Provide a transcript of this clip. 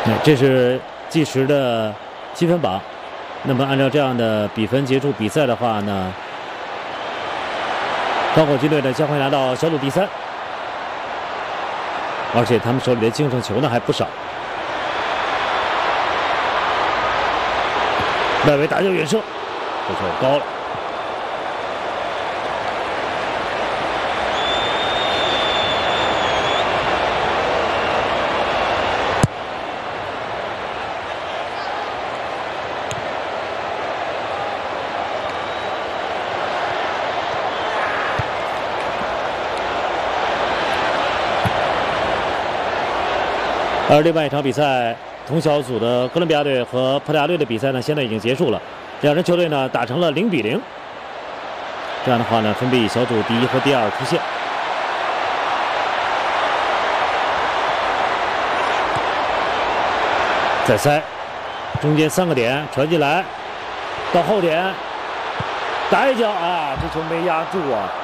这是计时的积分榜。那么按照这样的比分结束比赛的话呢，高考军队呢将会拿到小组第3，而且他们手里的净胜球呢还不少。外围打球远射，这球高了。而另外一场比赛，同小组的哥伦比亚队和葡萄牙队的比赛呢，现在已经结束了。两支球队呢打成了0-0。这样的话呢，分别以小组第1和第2出现。再塞，中间3个点传进来，到后点打一脚啊，这球没压住啊。